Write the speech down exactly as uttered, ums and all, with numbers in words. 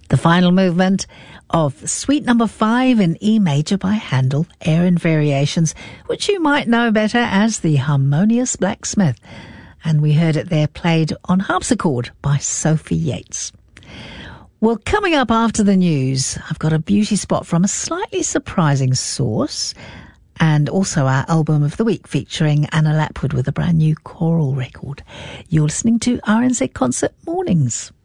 The final movement of Suite Number five in E major by Handel, Air and Variations, which you might know better as the Harmonious Blacksmith. And we heard it there played on harpsichord by Sophie Yates. Well, coming up after the news, I've got a beauty spot from a slightly surprising source, and also our album of the week featuring Anna Lapwood with a brand new choral record. You're listening to R N Z Concert Mornings.